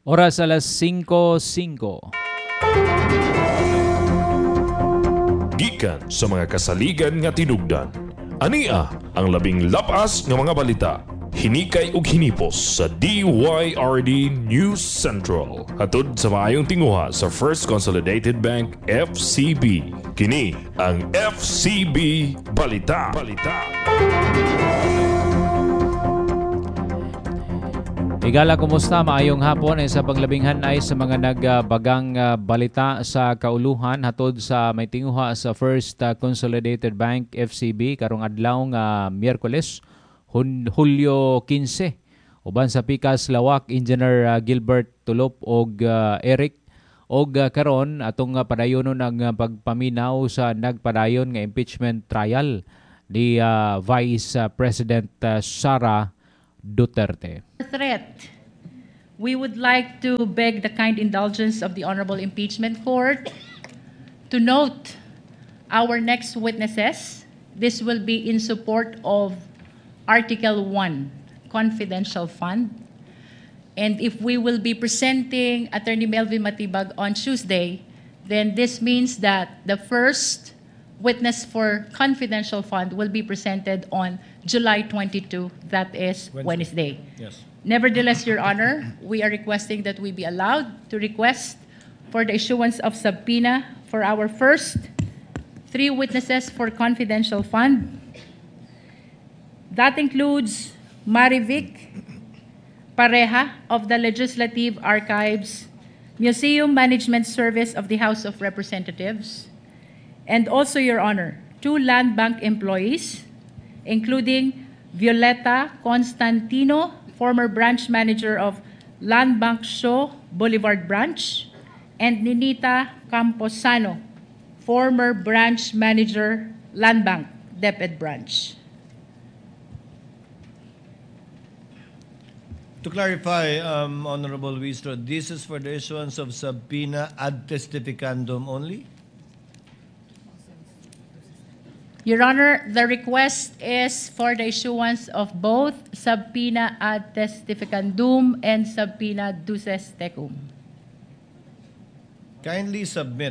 Oras alas 5:05. Gikan sa mga kasaligan nga tinugdan. Ania ang labing lapas nga mga balita. Hinikay ug hinipos sa DYRD News Central. Hatod sa maayong tinguha sa First Consolidated Bank FCB. Kini ang FCB Balita. Igala, kumusta? Maayong hapon sa paglabinghan ay sa mga nagbagang balita sa kauluhan hatod sa may tinguha sa First Consolidated Bank FCB karong adlaw nga Miyerkules, Hulyo 15. Uban sa Pikas Lawak, Engineer Gilbert Tulop og Eric og karon atong padayonon ang pagpaminaw sa nagpadayon nga impeachment trial ni Vice President Sara Duterte. Threat. We would like to beg the kind indulgence of the Honorable Impeachment Court to note our next witnesses. This will be in support of Article 1, Confidential Fund. And if we will be presenting Attorney Melvin Matibag on Tuesday, then this means that the first witness for Confidential Fund will be presented on July 22, that is Wednesday. Yes. Nevertheless, Your Honor, we are requesting that we be allowed to request for the issuance of subpoena for our first 3 witnesses for Confidential Fund. That includes Marivic Pareha of the Legislative Archives, Museum Management Service of the House of Representatives, and also, Your Honor, 2 land bank employees, including Violeta Constantino, former branch manager of Land Bank Show Boulevard Branch, and Ninita Camposano, former branch manager, Land Bank, DepEd Branch. To clarify, Honorable Wistro, this is for the issuance of subpoena ad testificandum only? Your Honor, the request is for the issuance of both subpoena ad testificandum and subpoena duces tecum. Kindly submit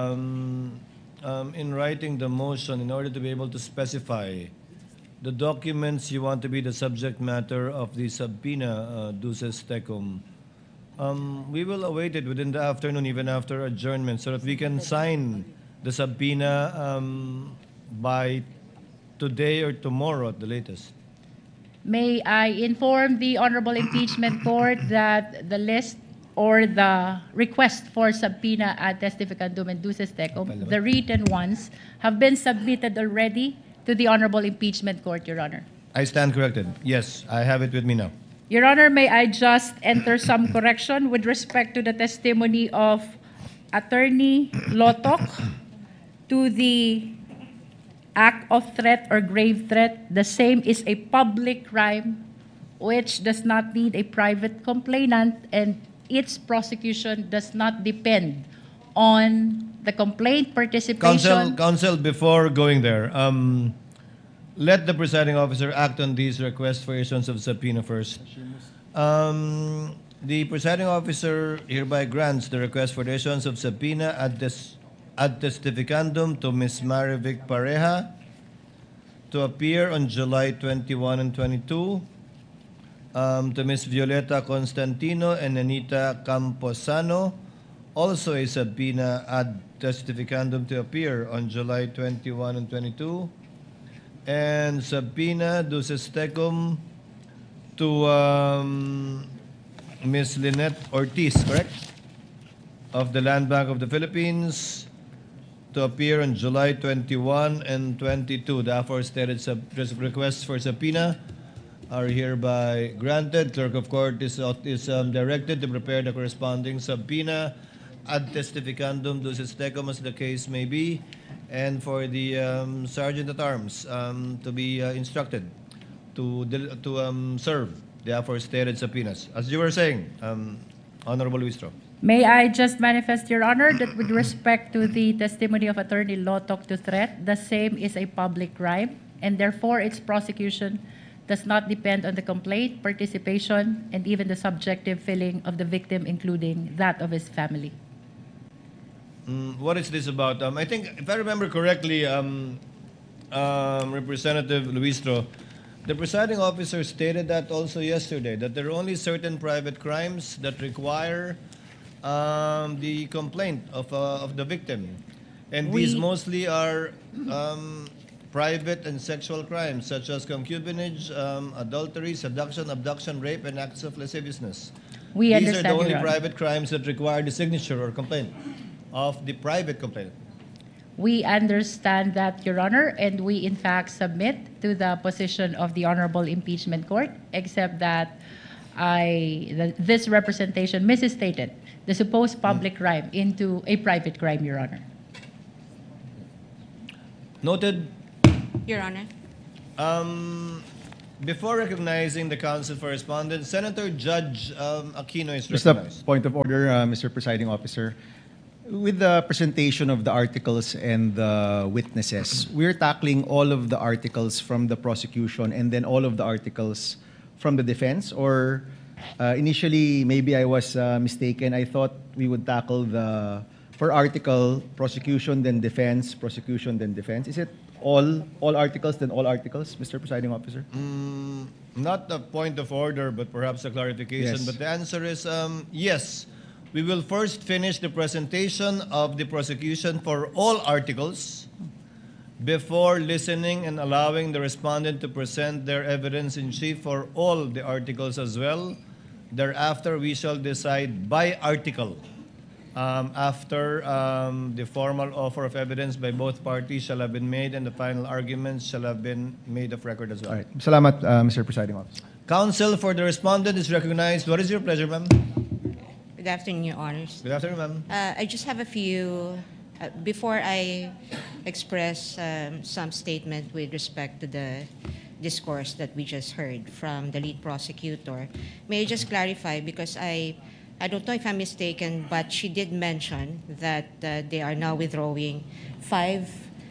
in writing the motion in order to be able to specify the documents you want to be the subject matter of the subpoena duces tecum. We will await it within the afternoon, even after adjournment, so that we can sign the subpoena by today or tomorrow at the latest. May I inform the Honorable Impeachment Court that the list or the request for subpoena ad testificandum and duces tecum, the written ones, have been submitted already to the Honorable Impeachment Court, Your Honor. I stand corrected. Yes, I have it with me now. Your Honor, may I just enter some correction with respect to the testimony of Attorney Lotok to the act of threat or grave threat. The same is a public crime which does not need a private complainant, and its prosecution does not depend on the complaint participation. Counsel, before going there, let the presiding officer act on these requests for issuance of subpoena first. The presiding officer hereby grants the request for the issuance of subpoena ad testificandum to Ms. Marivic Pareha to appear on July 21 and 22, to Ms. Violeta Constantino and Anita Camposano, also a subpoena ad testificandum to appear on July 21 and 22, and subpoena duces tecum to Ms. Lynette Ortiz, correct? Of the Land Bank of the Philippines, to appear on July 21 and 22. The aforestated requests for subpoena are hereby granted. Clerk of Court is directed to prepare the corresponding subpoena ad testificandum duces tecum as the case may be, and for the Sergeant at Arms to be instructed to serve the aforestated subpoenas. As you were saying, Honorable Wistro. May I just manifest, Your Honor, that with respect to the testimony of Attorney Lotok to threat, the same is a public crime, and therefore its prosecution does not depend on the complaint, participation, and even the subjective feeling of the victim, including that of his family. What is this about? I think, if I remember correctly, Representative Luistro, the presiding officer stated that also yesterday, that there are only certain private crimes that require the complaint of the victim. And these We- mostly are private and sexual crimes, such as concubinage, adultery, seduction, abduction, rape, and acts of lasciviousness. We These are understand, the only Your Honor. private crimes that require the signature or complaint of the private complainant. We understand that, Your Honor, and we in fact submit to the position of the Honorable Impeachment Court, except that this representation misstated the supposed public crime into a private crime, Your Honor. Noted. Your Honor. Before recognizing the counsel for respondent, Senator Judge Aquino is Just a recognized. point of order, Mr. Presiding Officer. With the presentation of the articles and the witnesses, we're tackling all of the articles from the prosecution and then all of the articles from the defense? Or initially, maybe I was mistaken. I thought we would tackle the, per article, prosecution, then defense, prosecution, then defense. Is it all articles, then all articles, Mr. Presiding Officer? Not a point of order, but perhaps a clarification. Yes. But the answer is yes. We will first finish the presentation of the prosecution for all articles before listening and allowing the respondent to present their evidence in chief for all the articles as well. Thereafter, we shall decide by article. After the formal offer of evidence by both parties shall have been made and the final arguments shall have been made of record as well. All right. Salamat, Mr. Presiding Officer. Counsel for the respondent is recognized. What is your pleasure, ma'am? Good afternoon, Your Honors. Good afternoon, ma'am. I just have a few, before I express some statement with respect to the discourse that we just heard from the lead prosecutor, may I just clarify, because I don't know if I'm mistaken, but she did mention that they are now withdrawing 5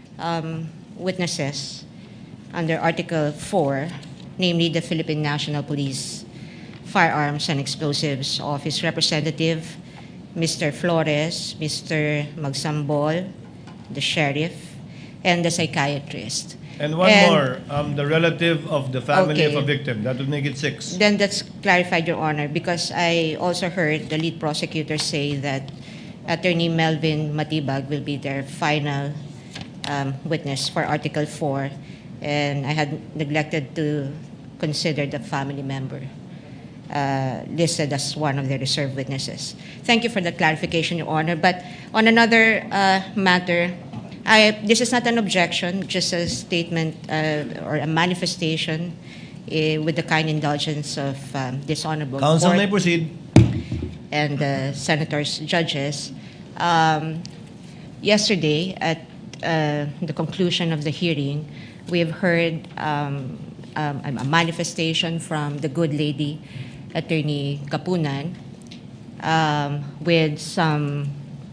witnesses under Article 4, namely the Philippine National Police Firearms and Explosives Office Representative, Mr. Flores, Mr. Magsambol, the sheriff, and the psychiatrist. And one more, the relative of the family Okay. of a victim. That would make it 6. Then that's clarified, Your Honor, because I also heard the lead prosecutor say that Attorney Melvin Matibag will be their final witness for Article 4, and I had neglected to consider the family member listed as one of the reserve witnesses. Thank you for the clarification, Your Honor. But on another matter, this is not an objection, just a statement or a manifestation with the kind indulgence of this honorable Counsel court may proceed. and the senators, judges. Yesterday, at the conclusion of the hearing, we have heard a manifestation from the good lady, Attorney Kapunan, with some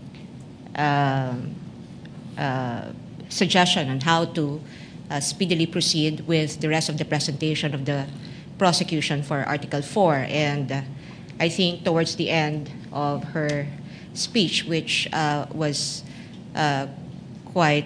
suggestion on how to speedily proceed with the rest of the presentation of the prosecution for Article 4. And I think towards the end of her speech, which was quite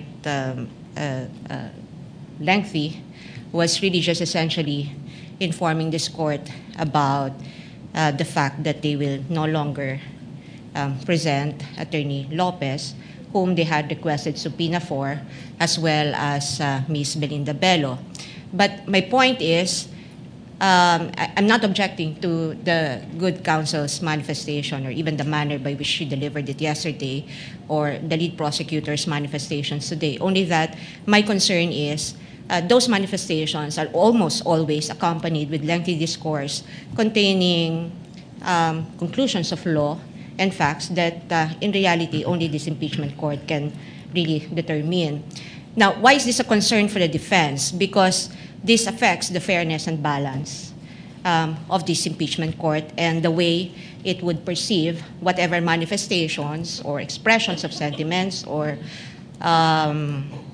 lengthy, was really just essentially informing this court about the fact that they will no longer present Attorney Lopez, whom they had requested subpoena for, as well as Ms. Belinda Bello. But my point is, I'm not objecting to the good counsel's manifestation or even the manner by which she delivered it yesterday or the lead prosecutor's manifestations today. Only that my concern is those manifestations are almost always accompanied with lengthy discourse containing conclusions of law and facts that in reality only this impeachment court can really determine. Now, why is this a concern for the defense? Because this affects the fairness and balance of this impeachment court and the way it would perceive whatever manifestations or expressions of sentiments or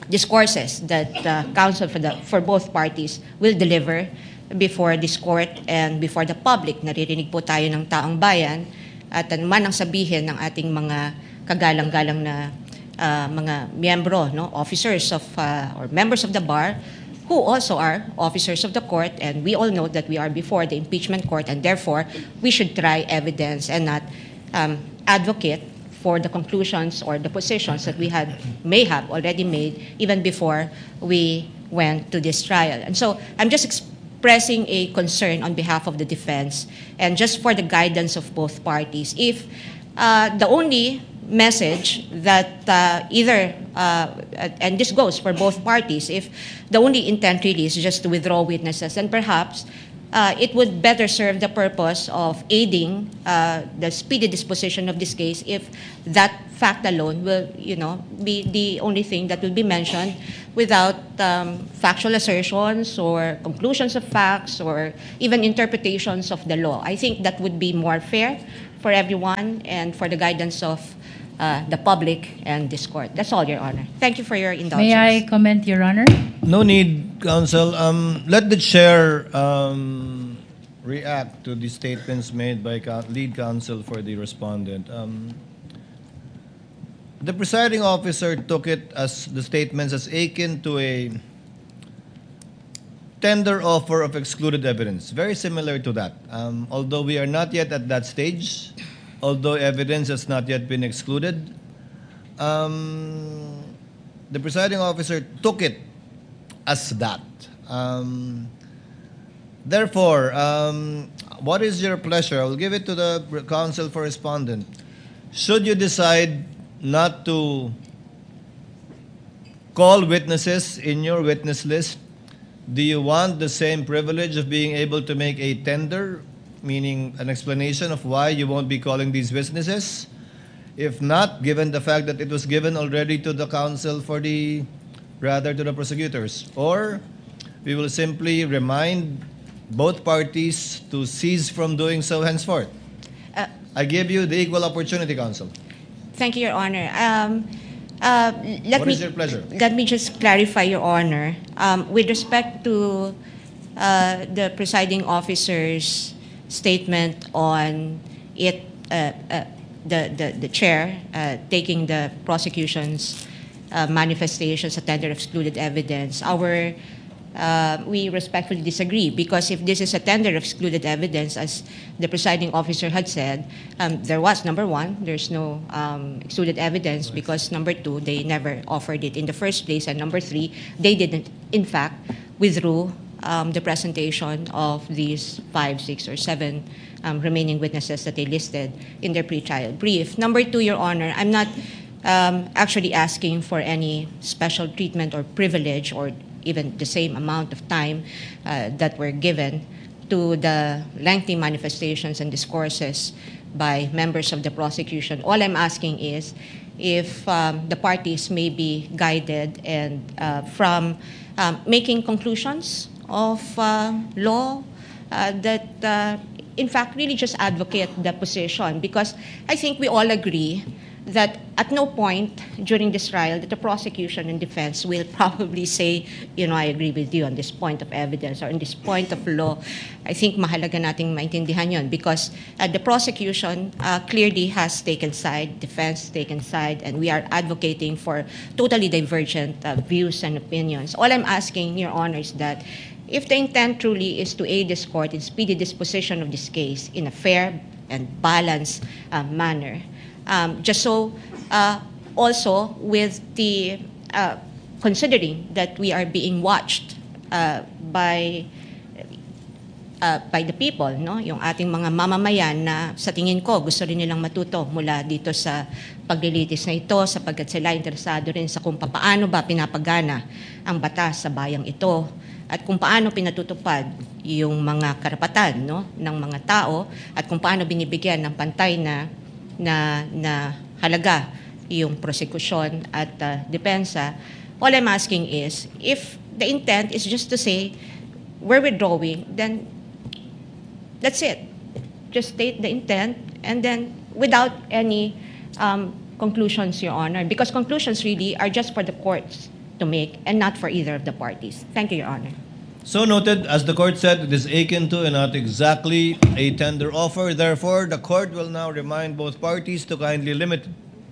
discourses that counsel for both parties will deliver before this court and before the public. Naririnig po tayo ng taong bayan at anuman ang sabihin ng ating mga kagalang-galang na mga miyembro, no, officers of or members of the bar who also are officers of the court, and we all know that we are before the impeachment court, and therefore we should try evidence and not advocate for the conclusions or the positions that we may have already made even before we went to this trial. And so I'm just expressing a concern on behalf of the defense and just for the guidance of both parties. If the only message that and this goes for both parties, if the only intent really is just to withdraw witnesses, then perhaps it would better serve the purpose of aiding the speedy disposition of this case if that fact alone will, be the only thing that will be mentioned without factual assertions or conclusions of facts or even interpretations of the law. I think that would be more fair for everyone and for the guidance of the public and this court. That's all, Your Honor. Thank you for your indulgence. May I comment, Your Honor? No need, counsel. Let the chair react to the statements made by lead counsel for the respondent. The presiding officer took it as the statements as akin to a tender offer of excluded evidence, very similar to that. Although we are not yet at that stage, although evidence has not yet been excluded, the presiding officer took it as that. Therefore, what is your pleasure? I will give it to the counsel for respondent. Should you decide not to call witnesses in your witness list, do you want the same privilege of being able to make a tender, meaning an explanation of why you won't be calling these witnesses? If not, given the fact that it was given already to the counsel to the prosecutors, or we will simply remind both parties to cease from doing so henceforth. I give you the equal opportunity, counsel. Thank you, Your Honor. What is your pleasure? Let me just clarify, Your Honor. With respect to the presiding officer's statement on it, the chair taking the prosecution's manifestations, a tender of excluded evidence, we respectfully disagree, because if this is a tender of excluded evidence, as the presiding officer had said, there was, number one, there's no excluded evidence because, number two, they never offered it in the first place, and number three, they didn't, in fact, withdrew the presentation of these 5, 6, or 7 remaining witnesses that they listed in their pre-trial brief. Number two, Your Honor, I'm not actually asking for any special treatment or privilege or even the same amount of time that were given to the lengthy manifestations and discourses by members of the prosecution. All I'm asking is if the parties may be guided and from making conclusions of law that in fact really just advocate the position, because I think we all agree that at no point during this trial that the prosecution and defense will probably say, I agree with you on this point of evidence or on this point of law. I think mahalaga nating maintindihan yun, because the prosecution clearly has taken side, defense taken side, and we are advocating for totally divergent views and opinions. All I'm asking, Your Honor, is that if the intent truly is to aid this court in speedy disposition of this case in a fair and balanced manner, just so also with the considering that we are being watched by the people, no? Yung ating mga mamamayan na sa tingin ko gusto rin nilang matuto mula dito sa paglilitis na ito, sapagkat sila interesado rin sa kung paano ba pinapagana ang batas sa bayang ito at kung paano pinatutupad yung mga karapatan, no, ng mga tao, at kung paano binibigyan ng pantay na halaga yung prosekusyon at depensa. All I'm asking is, if the intent is just to say, we're withdrawing, then that's it. Just state the intent, and then without any conclusions, Your Honor, because conclusions really are just for the courts to make and not for either of the parties. Thank you, Your Honor. So noted, as the court said, it is akin to and not exactly a tender offer. Therefore, the court will now remind both parties to kindly limit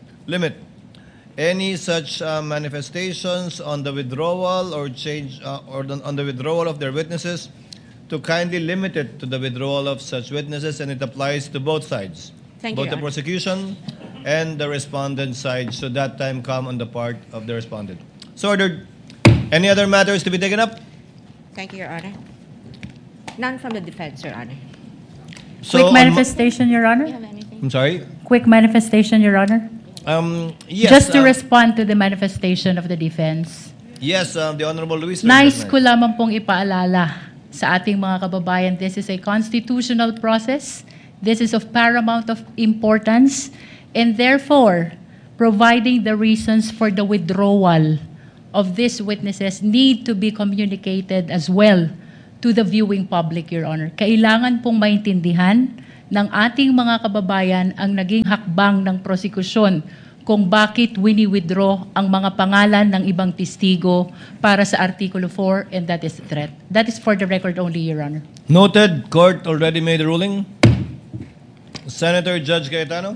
any such manifestations on the withdrawal or change on the withdrawal of their witnesses, to kindly limit it to the withdrawal of such witnesses, and it applies to both sides, Thank both you, the Your Honor. prosecution and the respondent side, should that time come on the part of the respondent. So ordered. Any other matters to be taken up? Thank you, Your Honor. None from the defense, Your Honor. So, Quick manifestation, Your Do you Honor. have anything? I'm sorry? Quick manifestation, Your Honor. Yes. Just to respond to the manifestation of the defense. Yes, the Honorable Luis. Nais ko lamang pong ipaalala sa ating mga kababayan, this is a constitutional process. This is of paramount of importance. And therefore, providing the reasons for the withdrawal of these witnesses need to be communicated as well to the viewing public, Your Honor. Kailangan pong maintindihan ng ating mga kababayan ang naging hakbang ng prosekusyon kung bakit wini-withdraw ang mga pangalan ng ibang testigo para sa Artikulo 4, and that is threat. That is for the record only, Your Honor. Noted. Court already made a ruling. Senator Judge Cayetano.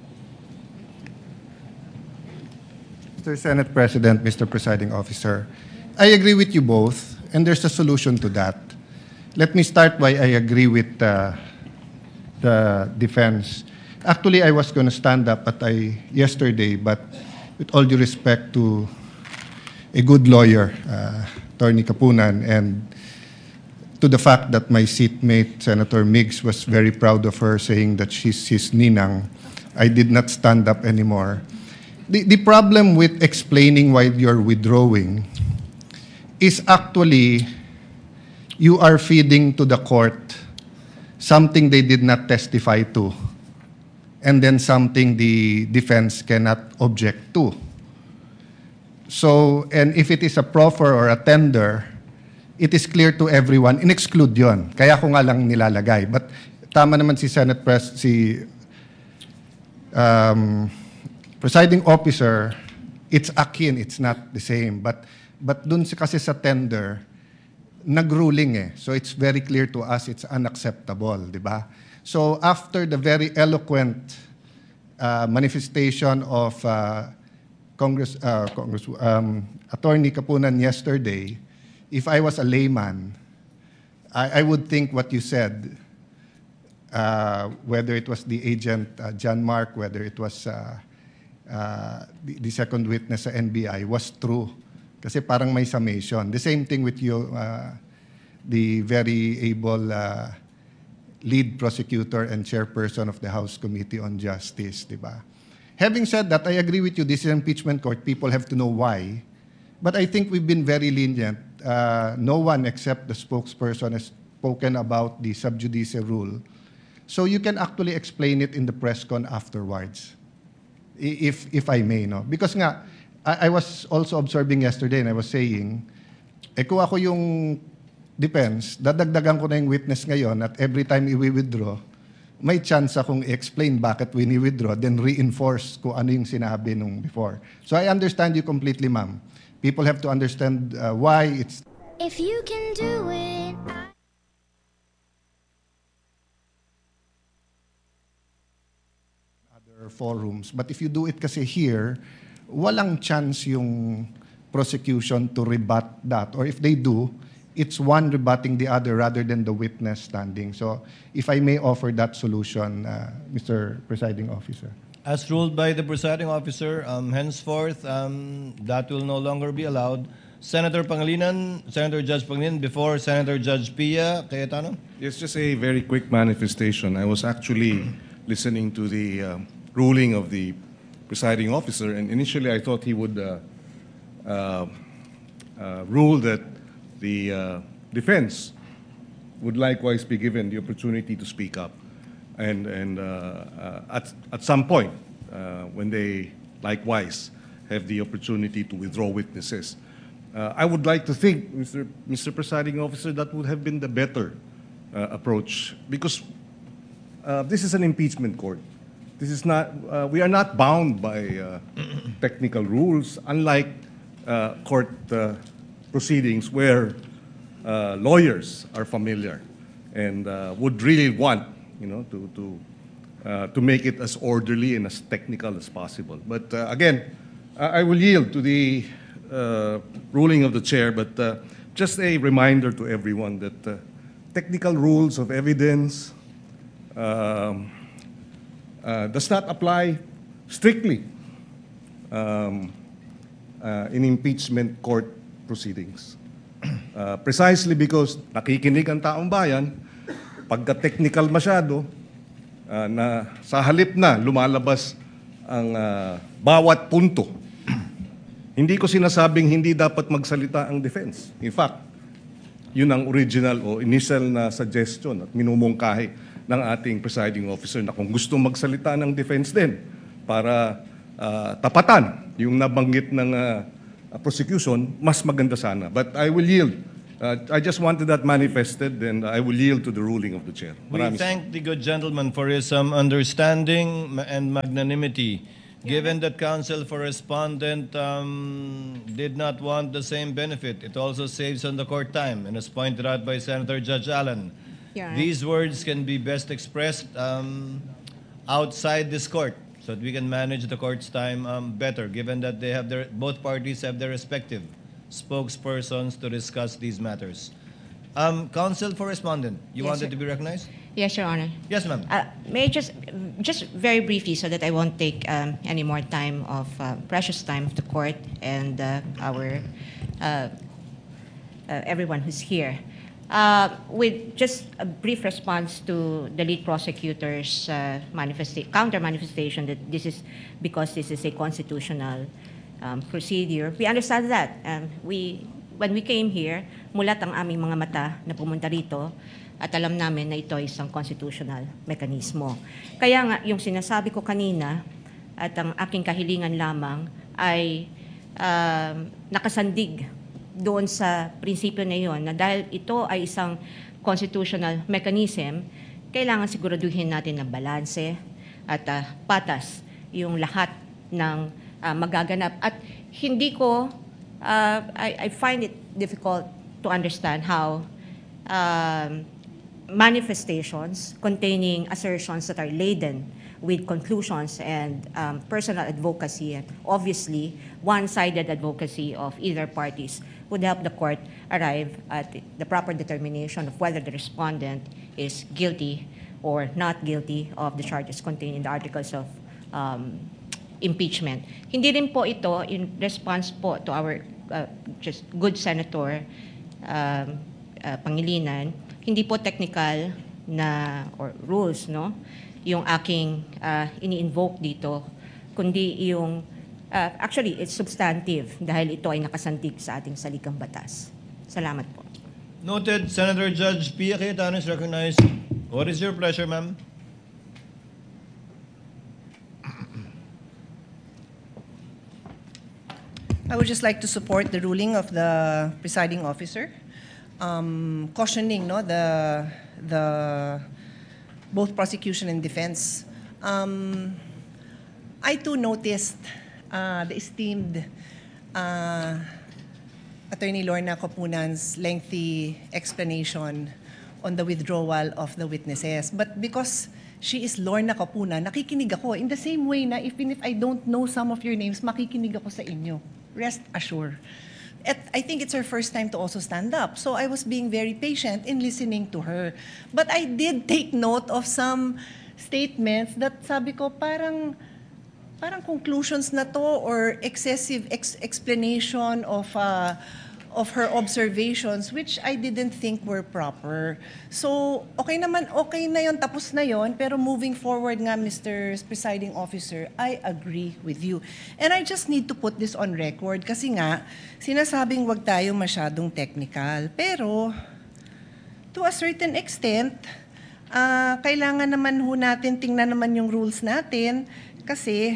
Mr. Senate President, Mr. Presiding Officer, I agree with you both, and there's a solution to that. Let me start by I agree with the defense. Actually, I was going to stand up yesterday, but with all due respect to a good lawyer, Attorney Kapunan, and to the fact that my seatmate, Senator Miggs, was very proud of her, saying that she's his ninang, I did not stand up anymore. The problem with explaining why you're withdrawing is actually you are feeding to the court something they did not testify to, and then something the defense cannot object to. So, and if it is a proffer or a tender, it is clear to everyone, in-exclude yon. Kaya ko nga lang nilalagay. But tama naman si Presiding Officer, it's akin, it's not the same. But dun kasi sa tender, nagruling eh. So it's very clear to us it's unacceptable, di ba? So after the very eloquent manifestation of Attorney Kapunan yesterday, if I was a layman, I would think what you said, whether it was the agent John Mark, whether it was the second witness sa NBI, was true. Kasi parang may summation. The same thing with you, the very able lead prosecutor and chairperson of the House Committee on Justice, di ba? Having said that, I agree with you, this is an impeachment court. People have to know why. But I think we've been very lenient. No one except the spokesperson has spoken about the sub judice rule. So you can actually explain it in the press con afterwards, if I may, no? Because nga, I was also observing yesterday and I was saying, kung ako yung defense, dadagdagan ko na yung witness ngayon at every time i-withdraw, may chance akong i-explain bakit wini-withdraw, then reinforce kung ano yung sinabi nung before. So I understand you completely, ma'am. People have to understand why it's... If you can do it... other forums. But if you do it kasi here, walang chance yung prosecution to rebut that. Or if they do, it's one rebutting the other rather than the witness standing. So if I may offer that solution, Mr. Presiding Officer. As ruled by the presiding officer, henceforth, that will no longer be allowed. Senator Judge Pangilinan, before Senator Judge Pia Cayetano. Yes, just a very quick manifestation. I was actually listening to the ruling of the presiding officer, and initially I thought he would rule that the defense would likewise be given the opportunity to speak up. And at some point, when they likewise have the opportunity to withdraw witnesses, I would like to think, Mr. Presiding Officer, that would have been the better approach, because this is an impeachment court. This is not. We are not bound by technical rules, unlike court proceedings where lawyers are familiar and would really want, to make it as orderly and as technical as possible. But again, I will yield to the ruling of the chair, but just a reminder to everyone that technical rules of evidence does not apply strictly in impeachment court proceedings. Precisely because nakikinig ang taong bayan, pagka-technical masyado, na sa halip na lumalabas ang bawat punto. Hindi ko sinasabing hindi dapat magsalita ang defense. In fact, yun ang original o initial na suggestion at minumungkahi ng ating presiding officer na kung gusto magsalita ng defense din para tapatan yung nabanggit ng prosecution, mas maganda sana. But I will yield. I just wanted that manifested, and I will yield to the ruling of the chair. We thank the good gentleman for his understanding and magnanimity. Given that counsel for respondent did not want the same benefit, it also saves on the court time, and as pointed out by Senator Judge Allen, these words can be best expressed outside this court, so that we can manage the court's time better, given that they have both parties have their respective spokespersons to discuss these matters. Counsel for respondent, you wanted to be recognized? Yes, Your Honor. Yes, ma'am. May I just very briefly, so that I won't take any more time of precious time of the court and our everyone who's here. With just a brief response to the lead prosecutor's counter manifestation that this is because this is a constitutional procedure. We understand that. When we came here, mulat ang aming mga mata na pumunta rito at alam namin na ito ay isang constitutional mekanismo. Kaya nga, yung sinasabi ko kanina at ang aking kahilingan lamang ay nakasandig doon sa prinsipyo na iyon na dahil ito ay isang constitutional mechanism, kailangan siguraduhin natin na balanse at patas yung lahat ng magaganap. At hindi ko, I find it difficult to understand how manifestations containing assertions that are laden with conclusions and personal advocacy, and obviously one-sided advocacy of either parties, would help the court arrive at the proper determination of whether the respondent is guilty or not guilty of the charges contained in the articles of impeachment. Hindi rin po ito in response po to our just good Senator Pangilinan, hindi po technical na or rules, no? Yung aking ini-invoke dito, kundi yung actually it's substantive dahil ito ay nakasantig sa ating saligang batas. Salamat po. Noted. Senator Judge Pia Cayetano is recognized. What is your pleasure, ma'am? I would just like to support the ruling of the presiding officer, cautioning the both prosecution and defense. I too noticed the esteemed Attorney Lorna Copunan's lengthy explanation on the withdrawal of the witnesses. But because she is Lorna Copunan, nakikinig ako in the same way na even if I don't know some of your names, makikinig ako sa inyo. Rest assured. I think it's her first time to also stand up. So I was being very patient in listening to her. But I did take note of some statements that sabi ko parang conclusions na to or excessive explanation of her observations which I didn't think were proper. So okay na yon, tapos na yon, pero moving forward nga, Mr. Presiding Officer, I agree with you. And I just need to put this on record kasi nga sinasabing wag tayo masyadong technical, pero to a certain extent kailangan naman ho natin tingnan naman yung rules natin kasi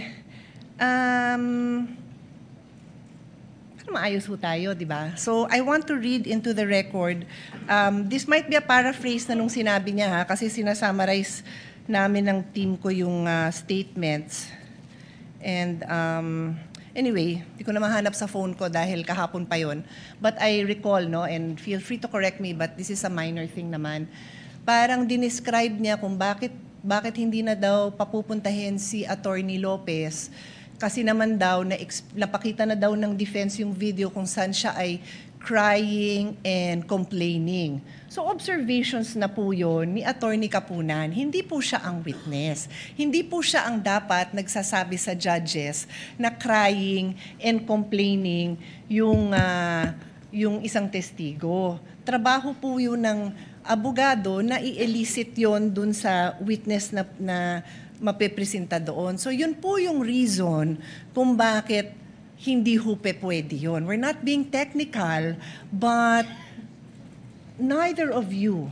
maayos ho tayo, di ba? So, I want to read into the record. This might be a paraphrase na nung sinabi niya, ha? Kasi sinasummarize namin ng team ko yung statements. And Anyway, di ko na mahanap sa phone ko dahil kahapon pa yon. But I recall, no, and feel free to correct me, but this is a minor thing naman. Parang dinescribe niya kung bakit hindi na daw papupuntahin si Attorney Lopez kasi naman daw napakita na daw ng defense yung video kung saan siya ay crying and complaining. So observations na po yun ni Attorney Kapunan. Hindi po siya ang witness. Hindi po siya ang dapat nagsasabi sa judges na crying and complaining yung isang testigo. Trabaho po yun ng abogado na i-elicit yon dun sa witness na mapepresenta doon. So yun po yung reason kung bakit hindi pwede yun. We're not being technical, but neither of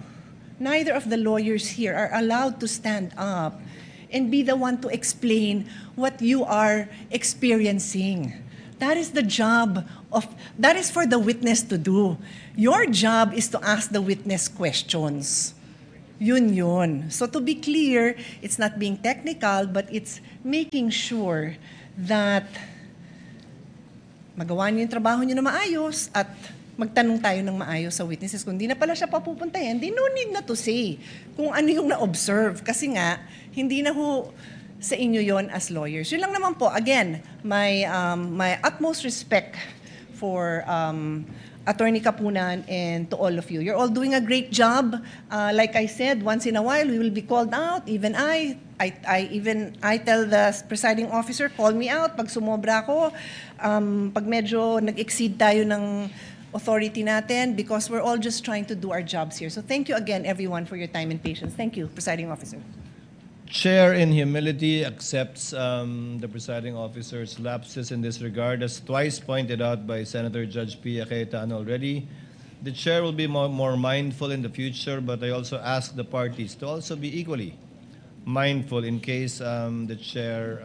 the lawyers here are allowed to stand up and be the one to explain what you are experiencing. That is that is for the witness to do. Your job is to ask the witness questions. Yun. So to be clear, it's not being technical, but it's making sure that magawa niyo yung trabaho niyo na maayos at magtanong tayo ng maayos sa witnesses. Kung di na pala siya papupuntahin, no need na to say kung ano yung na-observe. Kasi nga, hindi na sa inyo yon as lawyers. Yun lang naman po. Again, my utmost respect for Attorney Kapunan and to all of you. You're all doing a great job. Like I said, once in a while, we will be called out. Even I tell the presiding officer, call me out pag sumobra ako, pag medyo nag-exceed tayo ng authority natin, because we're all just trying to do our jobs here. So thank you again, everyone, for your time and patience. Thank you, presiding officer. Chair, in humility, accepts the presiding officer's lapses in this regard, as twice pointed out by Senator Judge Pia Cayetano already. The chair will be more mindful in the future, but I also ask the parties to also be equally mindful in case the chair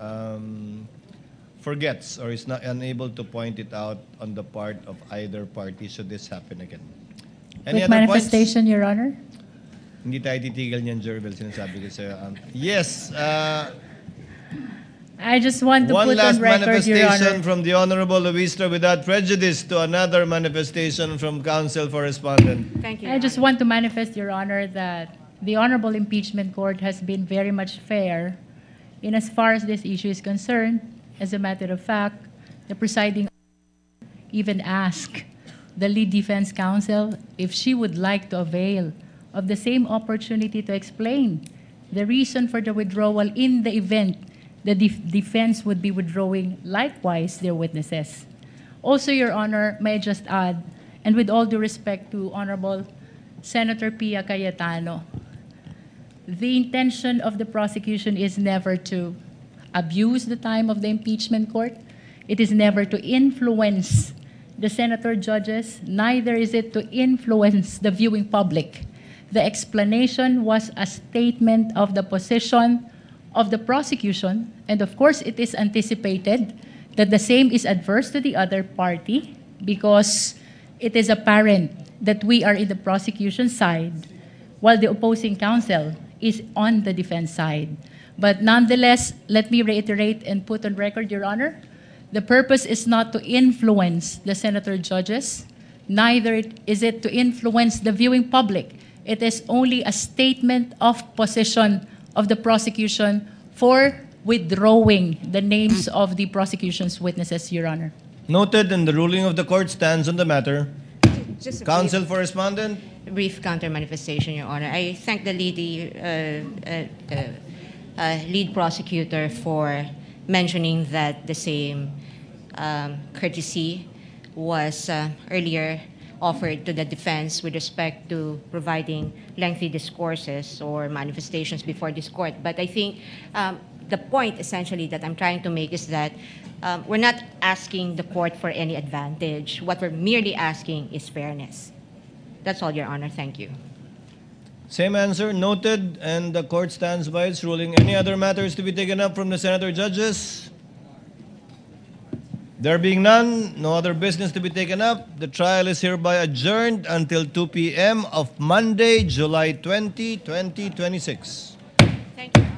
forgets or is not unable to point it out on the part of either party should this happen again. Any With other manifestation, points? Your Honor. Hindi tayo titigil niyan, Jervel, sinasabi ko sa'yo. Yes. I just want to One put last on record, Your manifestation Honor. from the Honorable Luistra without prejudice to another manifestation from Counsel for Respondent. Thank you. I just want to manifest, Your Honor, that the Honorable Impeachment Court has been very much fair in as far as this issue is concerned. As a matter of fact, the presiding even asked the lead defense counsel if she would like to avail of the same opportunity to explain the reason for the withdrawal in the event the defense would be withdrawing likewise their witnesses. Also, Your Honor, may I just add, and with all due respect to Honorable Senator Pia Cayetano, the intention of the prosecution is never to abuse the time of the impeachment court. It is never to influence the senator judges, neither is it to influence the viewing public. The explanation was a statement of the position of the prosecution, and of course it is anticipated that the same is adverse to the other party because it is apparent that we are in the prosecution side while the opposing counsel is on the defense side. But nonetheless, let me reiterate and put on record, Your Honor, the purpose is not to influence the senator judges, neither is it to influence the viewing public. It is only a statement of position of the prosecution for withdrawing the names of the prosecution's witnesses, Your Honor. Noted, and the ruling of the court stands on the matter. Just a Counsel for Respondent. brief counter manifestation, Your Honor. I thank the lead prosecutor for mentioning that the same courtesy was earlier offered to the defense with respect to providing lengthy discourses or manifestations before this court. But I think the point essentially that I'm trying to make is that we're not asking the court for any advantage. What we're merely asking is fairness. That's all, Your Honor. Thank you. Same answer, noted, and the court stands by its ruling. Any other matters to be taken up from the senator judges? There being none, no other business to be taken up, the trial is hereby adjourned until 2 p.m. of Monday, July 20, 2026. Thank you.